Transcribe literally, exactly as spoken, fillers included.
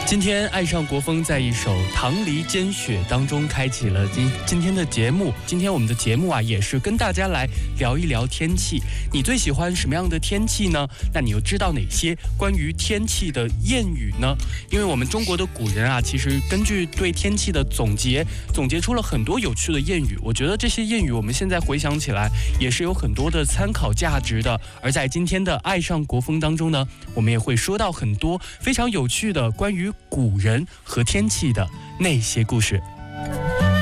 今天爱上国风在一首《棠梨煎雪》当中开启了今今天的节目。今天我们的节目啊，也是跟大家来聊一聊天气。你最喜欢什么样的天气呢？那你又知道哪些关于天气的谚语呢？因为我们中国的古人啊，其实根据对天气的总结，总结出了很多有趣的谚语。我觉得这些谚语我们现在回想起来，也是有很多的参考价值的。而在今天的爱上国风当中呢，我们也会说到很多非常有趣的关于古人和天气的那些故事。